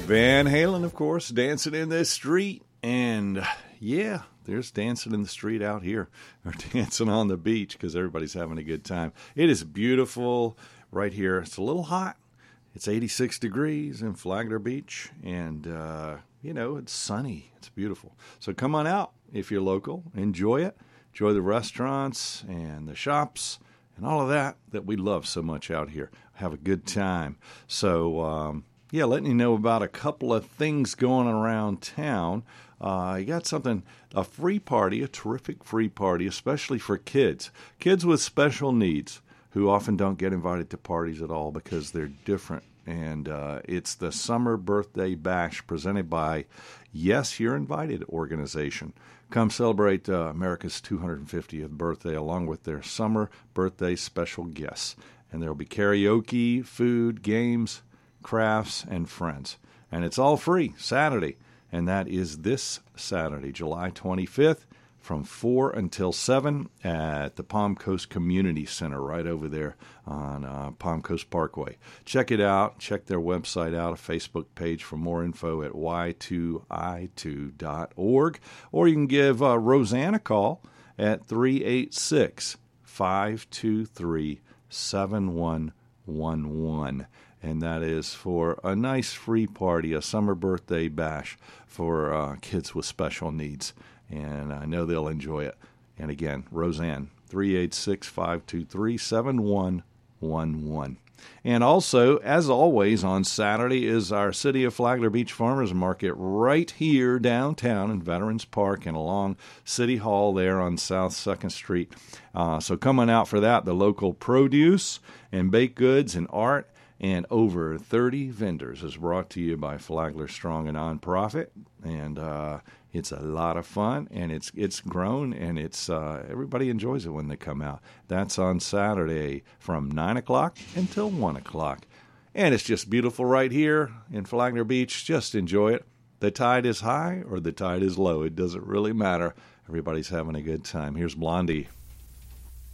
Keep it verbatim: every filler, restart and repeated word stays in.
Van Halen, of course, Dancing in the Street. And yeah, there's dancing in the street out here, or dancing on the beach, because everybody's having a good time. It is beautiful right here. It's a little hot. It's eighty-six degrees in Flagler Beach, and, uh, you know, it's sunny. It's beautiful. So come on out if you're local. Enjoy it. Enjoy the restaurants and the shops and all of that that we love so much out here. Have a good time. So, um, yeah, letting you know about a couple of things going around town. Uh, you got something, a free party, a terrific free party, especially for kids. Kids with special needs who often don't get invited to parties at all because they're different. And uh, it's the Summer Birthday Bash presented by Yes, You're Invited organization. Come celebrate uh, America's two hundred fiftieth birthday along with their summer birthday special guests. And there will be karaoke, food, games, crafts, and friends. And it's all free Saturday. And that is this Saturday, July twenty-fifth, from four until seven at the Palm Coast Community Center right over there on uh, Palm Coast Parkway. Check it out. Check their website out, a Facebook page for more info at y two i two dot org. Or you can give uh, Roseanne a call at three eight six, five two three, seven one one one. And that is for a nice free party, a summer birthday bash for uh, kids with special needs. And I know they'll enjoy it. And again, Roseanne, three eight six, five two three, seven one one one. And also, as always, on Saturday is our City of Flagler Beach Farmers Market right here downtown in Veterans Park and along City Hall there on South second Street. Uh, so coming out for that, the local produce and baked goods and art and over thirty vendors is brought to you by Flagler Strong, a nonprofit. And uh, it's a lot of fun, and it's it's grown, and it's uh, everybody enjoys it when they come out. That's on Saturday from nine o'clock until one o'clock. And it's just beautiful right here in Flagler Beach. Just enjoy it. The tide is high or the tide is low. It doesn't really matter. Everybody's having a good time. Here's Blondie.